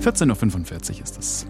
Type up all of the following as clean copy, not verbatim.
14.45 Uhr ist es.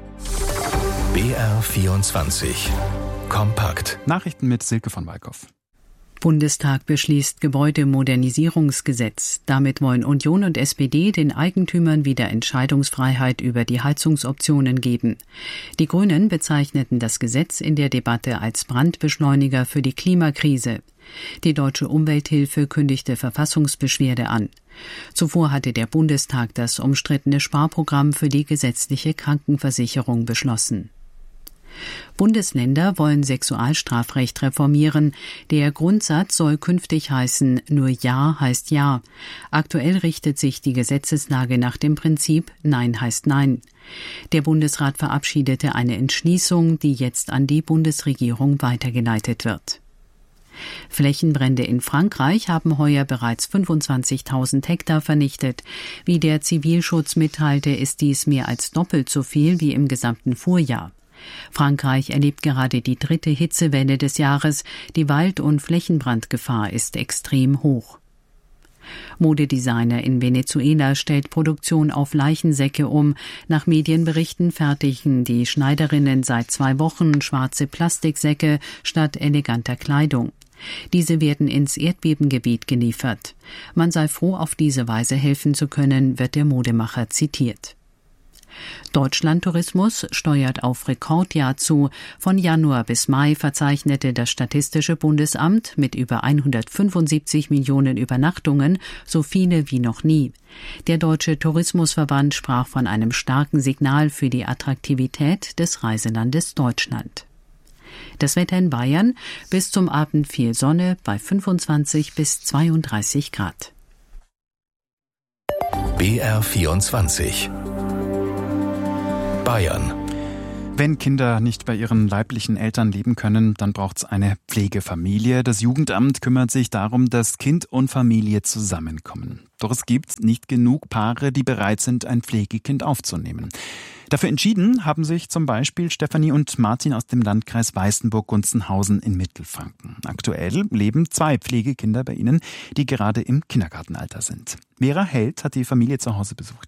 BR24 Kompakt. Nachrichten mit Silke von Walkow. Bundestag beschließt Gebäudemodernisierungsgesetz. Damit wollen Union und SPD den Eigentümern wieder Entscheidungsfreiheit über die Heizungsoptionen geben. Die Grünen bezeichneten das Gesetz in der Debatte als Brandbeschleuniger für die Klimakrise. Die Deutsche Umwelthilfe kündigte Verfassungsbeschwerde an. Zuvor hatte der Bundestag das umstrittene Sparprogramm für die gesetzliche Krankenversicherung beschlossen. Bundesländer wollen Sexualstrafrecht reformieren. Der Grundsatz soll künftig heißen, nur Ja heißt Ja. Aktuell richtet sich die Gesetzeslage nach dem Prinzip Nein heißt Nein. Der Bundesrat verabschiedete eine Entschließung, die jetzt an die Bundesregierung weitergeleitet wird. Flächenbrände in Frankreich haben heuer bereits 25.000 Hektar vernichtet. Wie der Zivilschutz mitteilte, ist dies mehr als doppelt so viel wie im gesamten Vorjahr. Frankreich erlebt gerade die 3. Hitzewelle des Jahres. Die Wald- und Flächenbrandgefahr ist extrem hoch. Modedesigner in Venezuela stellt Produktion auf Leichensäcke um. Nach Medienberichten fertigen die Schneiderinnen seit 2 Wochen schwarze Plastiksäcke statt eleganter Kleidung. Diese werden ins Erdbebengebiet geliefert. Man sei froh, auf diese Weise helfen zu können, wird der Modemacher zitiert. Deutschlandtourismus steuert auf Rekordjahr zu. Von Januar bis Mai verzeichnete das Statistische Bundesamt mit über 175 Millionen Übernachtungen so viele wie noch nie. Der Deutsche Tourismusverband sprach von einem starken Signal für die Attraktivität des Reiselandes Deutschland. Das Wetter in Bayern: bis zum Abend viel Sonne bei 25 bis 32 Grad. BR24 Bayern. Wenn Kinder nicht bei ihren leiblichen Eltern leben können, dann braucht es eine Pflegefamilie. Das Jugendamt kümmert sich darum, dass Kind und Familie zusammenkommen. Doch es gibt nicht genug Paare, die bereit sind, ein Pflegekind aufzunehmen. Dafür entschieden haben sich zum Beispiel Stefanie und Martin aus dem Landkreis Weißenburg-Gunzenhausen in Mittelfranken. Aktuell leben 2 Pflegekinder bei ihnen, die gerade im Kindergartenalter sind. Vera Held hat die Familie zu Hause besucht.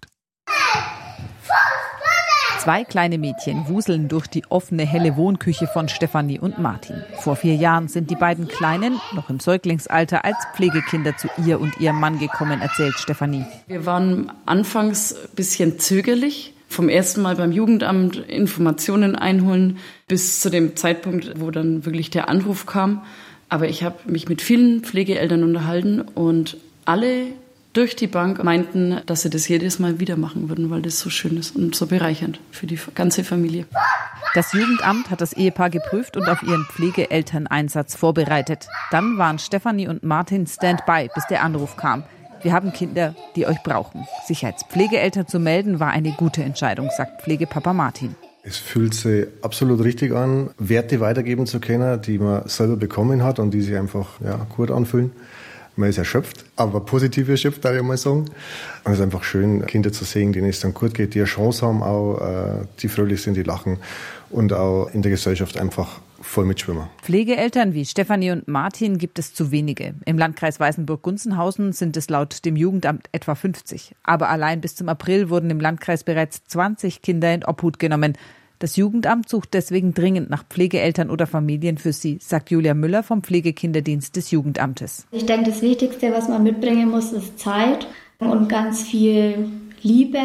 2 kleine Mädchen wuseln durch die offene, helle Wohnküche von Stefanie und Martin. Vor 4 Jahren sind die beiden Kleinen, noch im Säuglingsalter, als Pflegekinder zu ihr und ihrem Mann gekommen, erzählt Stefanie. Wir waren anfangs ein bisschen zögerlich. Vom ersten Mal beim Jugendamt Informationen einholen bis zu dem Zeitpunkt, wo dann wirklich der Anruf kam. Aber ich habe mich mit vielen Pflegeeltern unterhalten und alle durch die Bank meinten, dass sie das jedes Mal wieder machen würden, weil das so schön ist und so bereichernd für die ganze Familie. Das Jugendamt hat das Ehepaar geprüft und auf ihren Pflegeelterneinsatz vorbereitet. Dann waren Stefanie und Martin Standby, bis der Anruf kam. Wir haben Kinder, die euch brauchen. Sich als Pflegeeltern zu melden, war eine gute Entscheidung, sagt Pflegepapa Martin. Es fühlt sich absolut richtig an, Werte weitergeben zu können, die man selber bekommen hat und die sich einfach gut anfühlen. Man ist erschöpft, aber positiv erschöpft, darf ich mal sagen. Und es ist einfach schön, Kinder zu sehen, denen es dann gut geht, die eine Chance haben, auch, die fröhlich sind, die lachen und auch in der Gesellschaft einfach voll mitschwimmen. Pflegeeltern wie Stefanie und Martin gibt es zu wenige. Im Landkreis Weißenburg-Gunzenhausen sind es laut dem Jugendamt etwa 50. Aber allein bis zum April wurden im Landkreis bereits 20 Kinder in Obhut genommen. Das Jugendamt sucht deswegen dringend nach Pflegeeltern oder Familien für sie, sagt Julia Müller vom Pflegekinderdienst des Jugendamtes. Ich denke, das Wichtigste, was man mitbringen muss, ist Zeit und ganz viel Liebe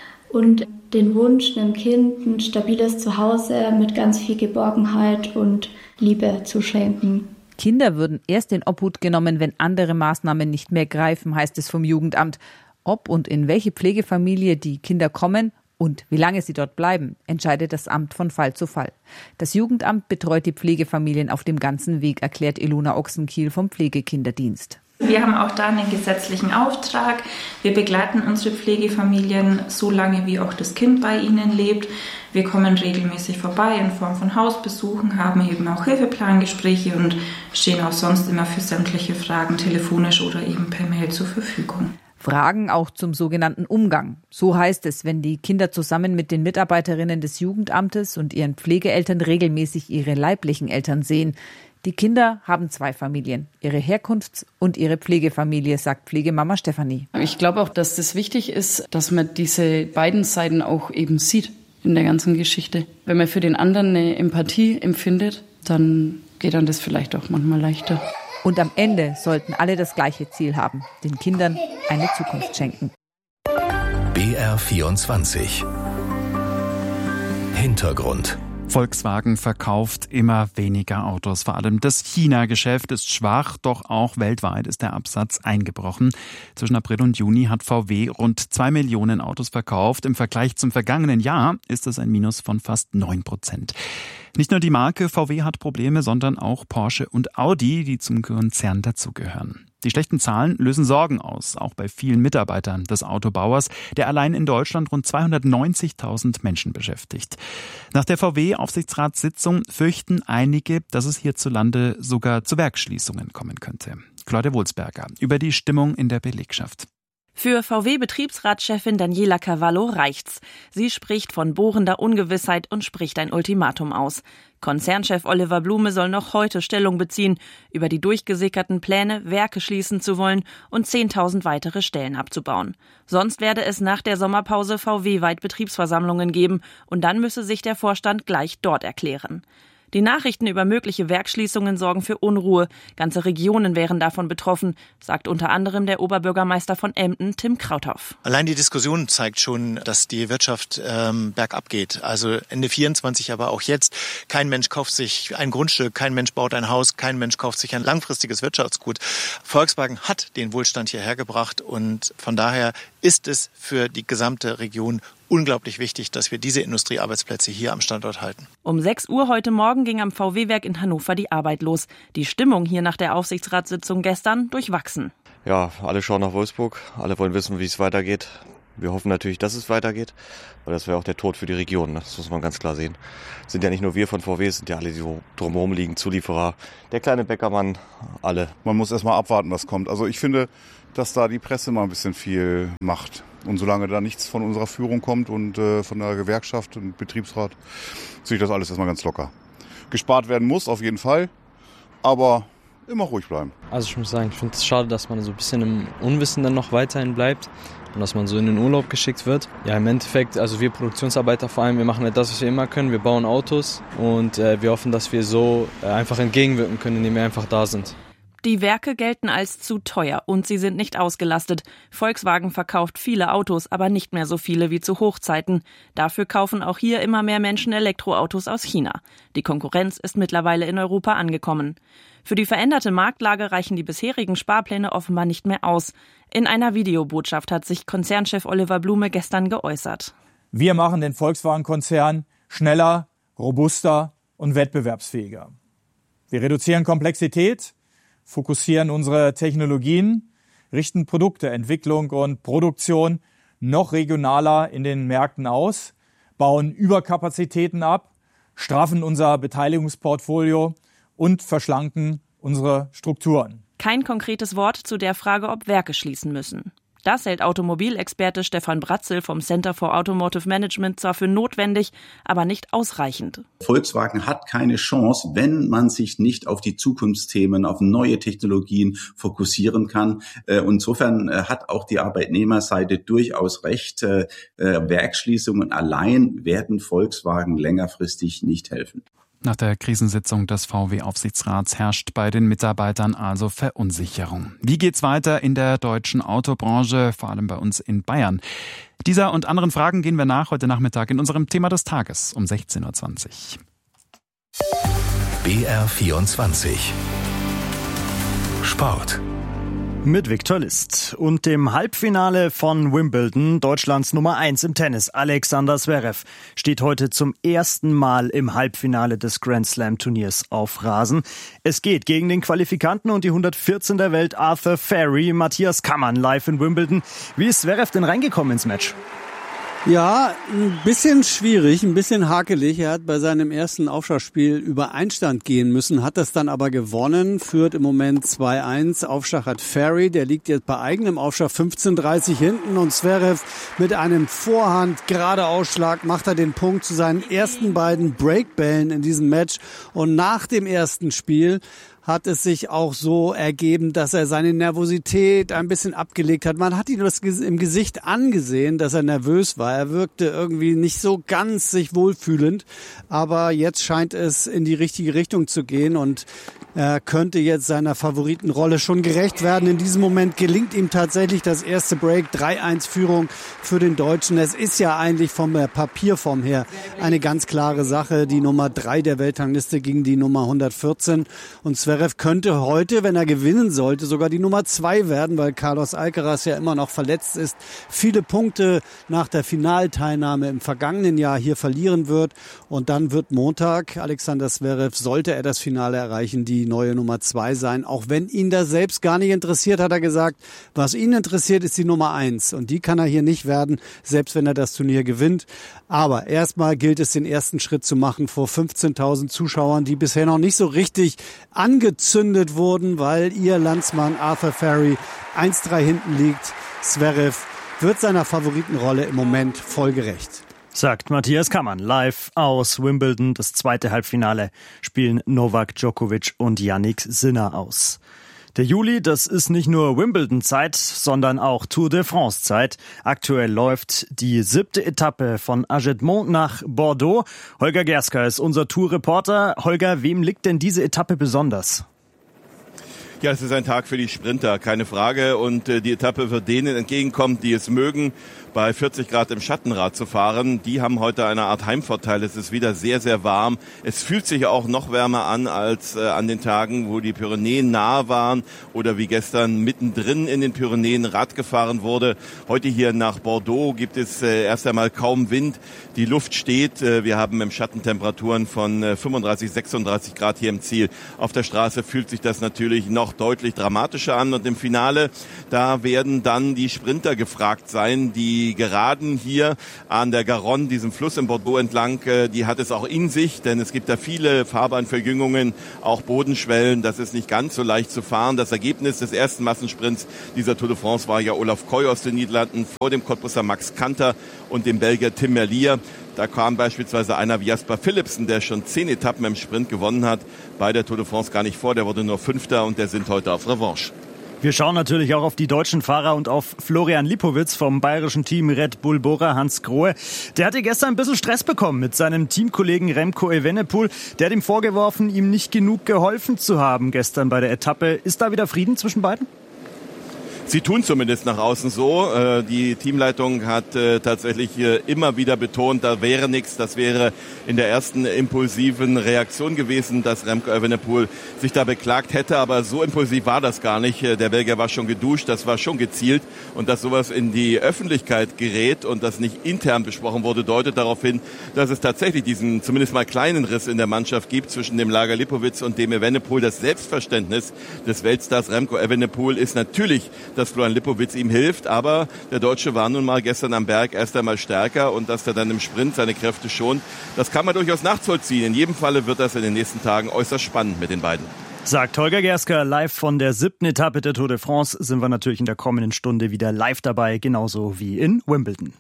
und den Wunsch, einem Kind ein stabiles Zuhause mit ganz viel Geborgenheit und Liebe zu schenken. Kinder würden erst in Obhut genommen, wenn andere Maßnahmen nicht mehr greifen, heißt es vom Jugendamt. Ob und in welche Pflegefamilie die Kinder kommen und wie lange sie dort bleiben, entscheidet das Amt von Fall zu Fall. Das Jugendamt betreut die Pflegefamilien auf dem ganzen Weg, erklärt Ilona Ochsenkiel vom Pflegekinderdienst. Wir haben auch da einen gesetzlichen Auftrag. Wir begleiten unsere Pflegefamilien so lange, wie auch das Kind bei ihnen lebt. Wir kommen regelmäßig vorbei in Form von Hausbesuchen, haben eben auch Hilfeplangespräche und stehen auch sonst immer für sämtliche Fragen telefonisch oder eben per Mail zur Verfügung. Fragen auch zum sogenannten Umgang. So heißt es, wenn die Kinder zusammen mit den Mitarbeiterinnen des Jugendamtes und ihren Pflegeeltern regelmäßig ihre leiblichen Eltern sehen. Die Kinder haben 2 Familien, ihre Herkunfts- und ihre Pflegefamilie, sagt Pflegemama Stefanie. Ich glaube auch, dass das wichtig ist, dass man diese beiden Seiten auch eben sieht in der ganzen Geschichte. Wenn man für den anderen eine Empathie empfindet, dann geht dann das vielleicht auch manchmal leichter. Und am Ende sollten alle das gleiche Ziel haben, den Kindern eine Zukunft schenken. BR24 Hintergrund. Volkswagen verkauft immer weniger Autos. Vor allem das China-Geschäft ist schwach, doch auch weltweit ist der Absatz eingebrochen. Zwischen April und Juni hat VW rund 2 Millionen Autos verkauft. Im Vergleich zum vergangenen Jahr ist es ein Minus von fast 9%. Nicht nur die Marke VW hat Probleme, sondern auch Porsche und Audi, die zum Konzern dazugehören. Die schlechten Zahlen lösen Sorgen aus, auch bei vielen Mitarbeitern des Autobauers, der allein in Deutschland rund 290.000 Menschen beschäftigt. Nach der VW-Aufsichtsratssitzung fürchten einige, dass es hierzulande sogar zu Werksschließungen kommen könnte. Claudia Wulsberger über die Stimmung in der Belegschaft. Für VW-Betriebsratschefin Daniela Cavallo reicht's. Sie spricht von bohrender Ungewissheit und spricht ein Ultimatum aus. Konzernchef Oliver Blume soll noch heute Stellung beziehen über die durchgesickerten Pläne, Werke schließen zu wollen und 10.000 weitere Stellen abzubauen. Sonst werde es nach der Sommerpause VW-weit Betriebsversammlungen geben und dann müsse sich der Vorstand gleich dort erklären. Die Nachrichten über mögliche Werksschließungen sorgen für Unruhe. Ganze Regionen wären davon betroffen, sagt unter anderem der Oberbürgermeister von Emden, Tim Krauthoff. Allein die Diskussion zeigt schon, dass die Wirtschaft bergab geht. Also Ende 24, aber auch jetzt. Kein Mensch kauft sich ein Grundstück, kein Mensch baut ein Haus, kein Mensch kauft sich ein langfristiges Wirtschaftsgut. Volkswagen hat den Wohlstand hierher gebracht und von daher ist es für die gesamte Region unglaublich wichtig, dass wir diese Industriearbeitsplätze hier am Standort halten. Um 6 Uhr heute Morgen ging am VW-Werk in Hannover die Arbeit los. Die Stimmung hier nach der Aufsichtsratssitzung gestern durchwachsen. Ja, alle schauen nach Wolfsburg, alle wollen wissen, wie es weitergeht. Wir hoffen natürlich, dass es weitergeht, weil das wäre auch der Tod für die Region, das muss man ganz klar sehen. Es sind ja nicht nur wir von VW, es sind ja alle, die so drumherum liegen, Zulieferer, der kleine Bäckermann, alle. Man muss erstmal abwarten, was kommt. Also ich finde, dass da die Presse mal ein bisschen viel macht. Und solange da nichts von unserer Führung kommt und von der Gewerkschaft und Betriebsrat, sehe ich das alles erstmal ganz locker. Gespart werden muss, auf jeden Fall, aber immer ruhig bleiben. Also ich muss sagen, ich finde es schade, dass man so ein bisschen im Unwissen dann noch weiterhin bleibt und dass man so in den Urlaub geschickt wird. Ja, im Endeffekt, also wir Produktionsarbeiter vor allem, wir machen halt das, was wir immer können. Wir bauen Autos und wir hoffen, dass wir so einfach entgegenwirken können, indem wir einfach da sind. Die Werke gelten als zu teuer und sie sind nicht ausgelastet. Volkswagen verkauft viele Autos, aber nicht mehr so viele wie zu Hochzeiten. Dafür kaufen auch hier immer mehr Menschen Elektroautos aus China. Die Konkurrenz ist mittlerweile in Europa angekommen. Für die veränderte Marktlage reichen die bisherigen Sparpläne offenbar nicht mehr aus. In einer Videobotschaft hat sich Konzernchef Oliver Blume gestern geäußert. Wir machen den Volkswagen-Konzern schneller, robuster und wettbewerbsfähiger. Wir reduzieren Komplexität, fokussieren unsere Technologien, richten Produkte, Entwicklung und Produktion noch regionaler in den Märkten aus, bauen Überkapazitäten ab, straffen unser Beteiligungsportfolio und verschlanken unsere Strukturen. Kein konkretes Wort zu der Frage, ob Werke schließen müssen. Das hält Automobilexperte Stefan Bratzel vom Center for Automotive Management zwar für notwendig, aber nicht ausreichend. Volkswagen hat keine Chance, wenn man sich nicht auf die Zukunftsthemen, auf neue Technologien fokussieren kann. Insofern hat auch die Arbeitnehmerseite durchaus recht. Werksschließungen allein werden Volkswagen längerfristig nicht helfen. Nach der Krisensitzung des VW-Aufsichtsrats herrscht bei den Mitarbeitern also Verunsicherung. Wie geht's weiter in der deutschen Autobranche, vor allem bei uns in Bayern? Dieser und anderen Fragen gehen wir nach heute Nachmittag in unserem Thema des Tages um 16.20 Uhr. BR24 Sport. Mit Viktor List und dem Halbfinale von Wimbledon, Deutschlands Nummer 1 im Tennis, Alexander Zverev, steht heute zum ersten Mal im Halbfinale des Grand Slam Turniers auf Rasen. Es geht gegen den Qualifikanten und die 114 der Welt Arthur Ferry, Matthias Kammann live in Wimbledon. Wie ist Zverev denn reingekommen ins Match? Ja, ein bisschen schwierig, ein bisschen hakelig. Er hat bei seinem ersten Aufschlagspiel über Einstand gehen müssen, hat das dann aber gewonnen, führt im Moment 2-1. Aufschlag hat Ferry, der liegt jetzt bei eigenem Aufschlag 15:30 hinten und Zverev mit einem Vorhand gerade Ausschlag macht er den Punkt zu seinen ersten beiden Breakbällen in diesem Match. Und nach dem ersten Spiel hat es sich auch so ergeben, dass er seine Nervosität ein bisschen abgelegt hat. Man hat ihm das im Gesicht angesehen, dass er nervös war. Er wirkte irgendwie nicht so ganz sich wohlfühlend, aber jetzt scheint es in die richtige Richtung zu gehen und er könnte jetzt seiner Favoritenrolle schon gerecht werden. In diesem Moment gelingt ihm tatsächlich das erste Break, 3-1 Führung für den Deutschen. Es ist ja eigentlich von der Papierform her eine ganz klare Sache. Die Nummer 3 der Weltrangliste gegen die Nummer 114 und Zverev könnte heute, wenn er gewinnen sollte, sogar die Nummer 2 werden, weil Carlos Alcaraz ja immer noch verletzt ist, viele Punkte nach der Finalteilnahme im vergangenen Jahr hier verlieren wird. Und dann wird Montag Alexander Zverev, sollte er das Finale erreichen, die neue Nummer 2 sein. Auch wenn ihn das selbst gar nicht interessiert, hat er gesagt, was ihn interessiert, ist die Nummer 1. Und die kann er hier nicht werden, selbst wenn er das Turnier gewinnt. Aber erstmal gilt es, den ersten Schritt zu machen vor 15.000 Zuschauern, die bisher noch nicht so richtig angezündet wurden, weil ihr Landsmann Arthur Ferry 1-3 hinten liegt. Zverev wird seiner Favoritenrolle im Moment voll gerecht. Sagt Matthias Kammann live aus Wimbledon. Das zweite Halbfinale spielen Novak Djokovic und Jannik Sinner aus. Der Juli, das ist nicht nur Wimbledon-Zeit, sondern auch Tour de France-Zeit. Aktuell läuft die 7. Etappe von Agetmont nach Bordeaux. Holger Gerska ist unser Tour-Reporter. Holger, wem liegt denn diese Etappe besonders? Ja, es ist ein Tag für die Sprinter, keine Frage. Und die Etappe wird denen entgegenkommen, die es mögen, bei 40 Grad im Schattenrad zu fahren. Die haben heute eine Art Heimvorteil. Es ist wieder sehr, sehr warm. Es fühlt sich auch noch wärmer an als an den Tagen, wo die Pyrenäen nahe waren oder wie gestern mittendrin in den Pyrenäen Rad gefahren wurde. Heute hier nach Bordeaux gibt es erst einmal kaum Wind. Die Luft steht. Wir haben im Schatten Temperaturen von 35, 36 Grad hier im Ziel. Auf der Straße fühlt sich das natürlich noch deutlich dramatischer an. Und im Finale, da werden dann die Sprinter gefragt sein, die Geraden hier an der Garonne, diesem Fluss in Bordeaux entlang, die hat es auch in sich, denn es gibt da viele Fahrbahnverjüngungen, auch Bodenschwellen, das ist nicht ganz so leicht zu fahren. Das Ergebnis des ersten Massensprints dieser Tour de France war ja Olaf Koy aus den Niederlanden vor dem Cottbusser Max Kanter und dem Belgier Tim Merlier. Da kam beispielsweise einer wie Jasper Philipsen, der schon 10 Etappen im Sprint gewonnen hat, bei der Tour de France gar nicht vor, der wurde nur 5. und der sind heute auf Revanche. Wir schauen natürlich auch auf die deutschen Fahrer und auf Florian Lipowitz vom bayerischen Team Red Bull Bora Hans Grohe. Der hatte gestern ein bisschen Stress bekommen mit seinem Teamkollegen Remco Evenepoel. Der hat ihm vorgeworfen, ihm nicht genug geholfen zu haben gestern bei der Etappe. Ist da wieder Frieden zwischen beiden? Sie tun zumindest nach außen so. Die Teamleitung hat tatsächlich immer wieder betont, da wäre nichts. Das wäre in der ersten impulsiven Reaktion gewesen, dass Remco Evenepoel sich da beklagt hätte. Aber so impulsiv war das gar nicht. Der Belgier war schon geduscht, das war schon gezielt. Und dass sowas in die Öffentlichkeit gerät und das nicht intern besprochen wurde, deutet darauf hin, dass es tatsächlich diesen zumindest mal kleinen Riss in der Mannschaft gibt zwischen dem Lager Lipowitz und dem Evenepoel. Das Selbstverständnis des Weltstars Remco Evenepoel ist natürlich, dass Florian Lipowitz ihm hilft, aber der Deutsche war nun mal gestern am Berg erst einmal stärker und dass er dann im Sprint seine Kräfte schont, das kann man durchaus nachvollziehen. In jedem Falle wird das in den nächsten Tagen äußerst spannend mit den beiden. Sagt Holger Gerska, live von der 7. Etappe der Tour de France sind wir natürlich in der kommenden Stunde wieder live dabei, genauso wie in Wimbledon.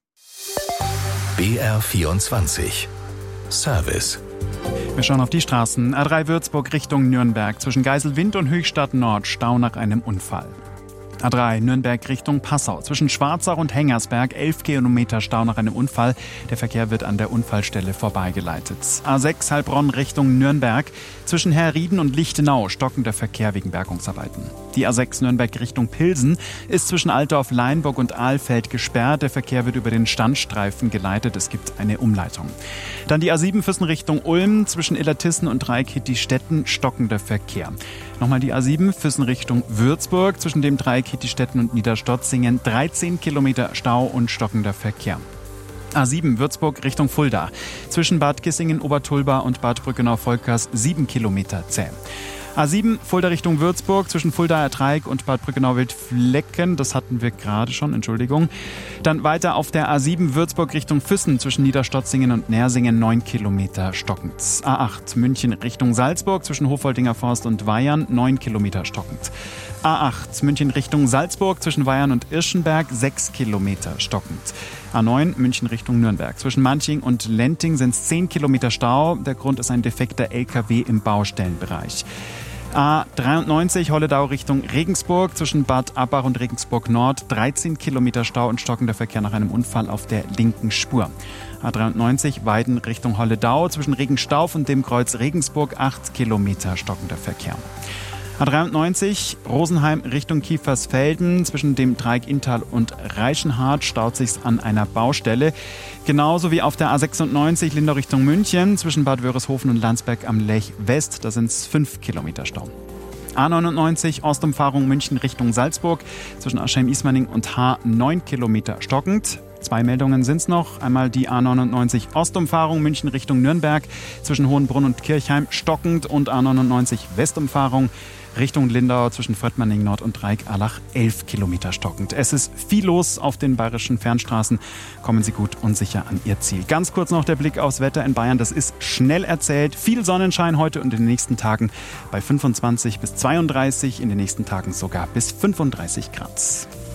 BR24 Service. Wir schauen auf die Straßen. A3 Würzburg Richtung Nürnberg. Zwischen Geiselwind und Höchstadt Nord Stau nach einem Unfall. A3 Nürnberg Richtung Passau. Zwischen Schwarzach und Hengersberg 11 Kilometer Stau nach einem Unfall. Der Verkehr wird an der Unfallstelle vorbeigeleitet. A6 Heilbronn Richtung Nürnberg. Zwischen Herrieden und Lichtenau stockender Verkehr wegen Bergungsarbeiten. Die A6 Nürnberg Richtung Pilsen ist zwischen Altdorf, Leinburg und Ahlfeld gesperrt. Der Verkehr wird über den Standstreifen geleitet. Es gibt eine Umleitung. Dann die A7 Füssen Richtung Ulm. Zwischen Illertissen und Dreieck-Hittistetten stockender Verkehr. Nochmal die A7 Füssen Richtung Würzburg. Zwischen dem Dreieck-Hittistetten und Niederstotzingen 13 Kilometer Stau und stockender Verkehr. A7 Würzburg Richtung Fulda. Zwischen Bad Kissingen, Obertulba und Bad Brückenau-Volkers 7 Kilometer zäh. A7 Fulda Richtung Würzburg zwischen Fuldaer Dreieck und Bad Brückenau-Wildflecken. Das hatten wir gerade schon, Entschuldigung. Dann weiter auf der A7 Würzburg Richtung Füssen zwischen Niederstotzingen und Nersingen 9 Kilometer stockend. A8 München Richtung Salzburg zwischen Hofoldinger Forst und Weyern 9 Kilometer stockend. A8 München Richtung Salzburg zwischen Weyern und Irschenberg 6 Kilometer stockend. A9 München Richtung Nürnberg. Zwischen Manching und Lenting sind es 10 Kilometer Stau. Der Grund ist ein defekter LKW im Baustellenbereich. A93 Holledau Richtung Regensburg. Zwischen Bad Abbach und Regensburg Nord 13 Kilometer Stau und stockender Verkehr nach einem Unfall auf der linken Spur. A93 Weiden Richtung Holledau. Zwischen Regenstauf und dem Kreuz Regensburg 8 Kilometer stockender Verkehr. A93 Rosenheim Richtung Kiefersfelden. Zwischen dem Dreieck Inntal und Reichenhart staut sich's an einer Baustelle. Genauso wie auf der A96 Lindau Richtung München. Zwischen Bad Wörishofen und Landsberg am Lech West. Da sind's 5 Kilometer Stau. A99 Ostumfahrung München Richtung Salzburg. Zwischen Aschheim-Ismaning und Haar 9 Kilometer stockend. 2 Meldungen sind's noch. Einmal die A99 Ostumfahrung München Richtung Nürnberg zwischen Hohenbrunn und Kirchheim stockend und A99 Westumfahrung Richtung Lindau zwischen Fröttmanning Nord und Dreieck-Allach 11 Kilometer stockend. Es ist viel los auf den bayerischen Fernstraßen. Kommen Sie gut und sicher an Ihr Ziel. Ganz kurz noch der Blick aufs Wetter in Bayern. Das ist schnell erzählt. Viel Sonnenschein heute und in den nächsten Tagen bei 25 bis 32, in den nächsten Tagen sogar bis 35 Grad.